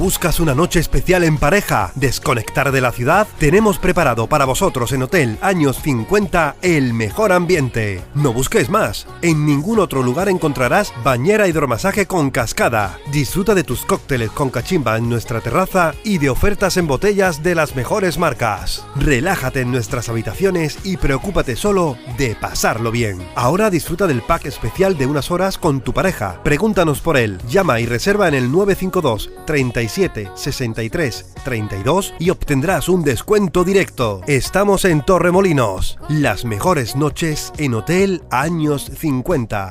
¿Buscas una noche especial en pareja? ¿Desconectar de la ciudad? Tenemos preparado para vosotros en Hotel Años 50 el mejor ambiente. No busques más. En ningún otro lugar encontrarás bañera hidromasaje con cascada. Disfruta de tus cócteles con cachimba en nuestra terraza y de ofertas en botellas de las mejores marcas. Relájate en nuestras habitaciones y preocúpate solo de pasarlo bien. Ahora disfruta del pack especial de unas horas con tu pareja. Pregúntanos por él. Llama y reserva en el 952 37 63 32 y obtendrás un descuento directo. Estamos en Torremolinos. Las mejores noches en Hotel Años 50.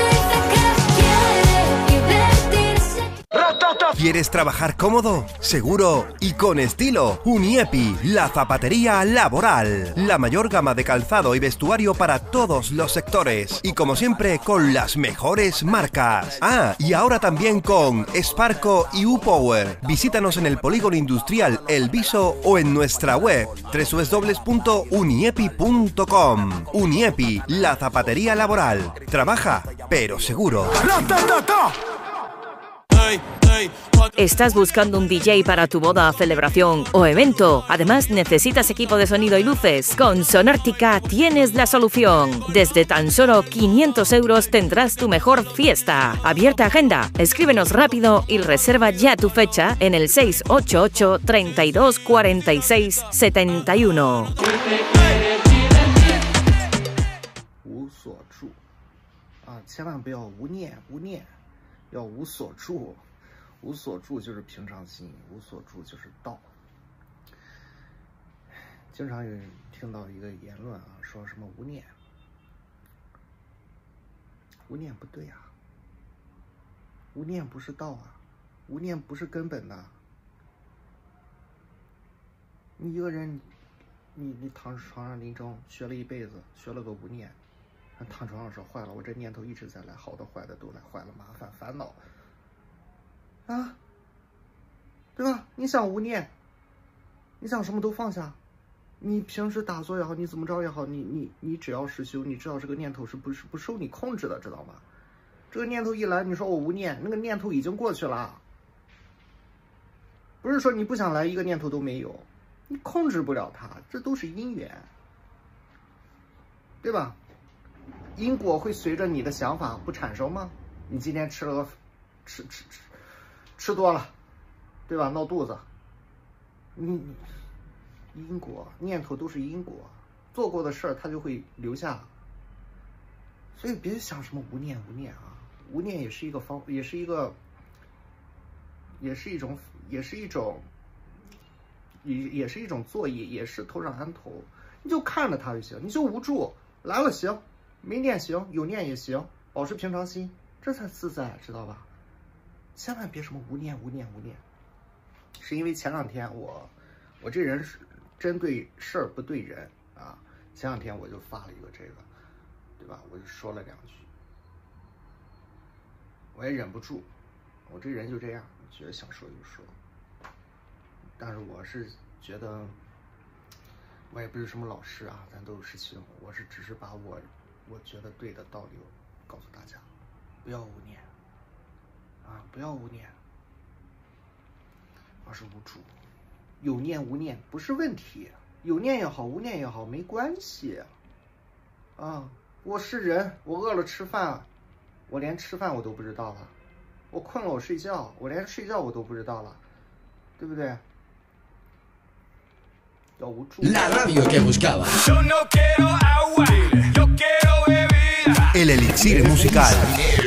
¿Quieres trabajar cómodo, seguro y con estilo? Uniepi, la zapatería laboral. La mayor gama de calzado y vestuario para todos los sectores. Y como siempre, con las mejores marcas. Ah, y ahora también con Sparco y U-Power. Visítanos en el polígono industrial El Viso o en nuestra web www.uniepi.com. Uniepi, la zapatería laboral. Trabaja, pero seguro. ¿Estás buscando un DJ para tu boda, celebración o evento? Además, ¿necesitas equipo de sonido y luces? Con Sonártica tienes la solución. Desde tan solo 500 € tendrás tu mejor fiesta. Abierta agenda. Escríbenos rápido y reserva ya tu fecha en el 688 32 46 71. 无所住啊，千万不要无念，要无所住。无所住就是平常心，无所住就是道。经常有人听到一个言论啊，说什么无念，无念不对啊，无念不是道啊，无念不是根本的。你一个人，你躺床上临终学了一辈子，学了个无念，躺床上说坏了，我这念头一直在来，好的坏的都来，坏了麻烦烦恼。啊，对吧？你想无念，你想什么都放下，你平时打坐也好，你怎么着也好，你只要是修，你知道这个念头是不受你控制的，知道吗？这个念头一来，你说我无念，那个念头已经过去了，不是说你不想来，一个念头都没有，你控制不了它，这都是因缘，对吧？因果会随着你的想法不产生吗？你今天吃了个吃多了，对吧？闹肚子，因果念头都是因果，做过的事儿它就会留下，所以别想什么无念啊，无念也是一个也是一种作业，也是头上安头，你就看着它就行，你就无助，来了行，没念行，有念也行，保持平常心，这才自在，知道吧？千万别什么无念，是因为前两天我这人是针对事儿不对人啊，前两天我就发了一个这个，对吧？我就说了2句，我也忍不住，我这人就这样，觉得想说就说，但是我是觉得我也不是什么老师啊，咱都是师兄，我是只是把我觉得对的道理告诉大家，不要无念。啊，不要无念，而是无助。有念无念不是问题，有念也好，无念也好，没关系。啊，我是人，我饿了吃饭，我连吃饭我都不知道了；我困了我睡觉，我连睡觉我都不知道了，对不对？要无助。 El elixir musical.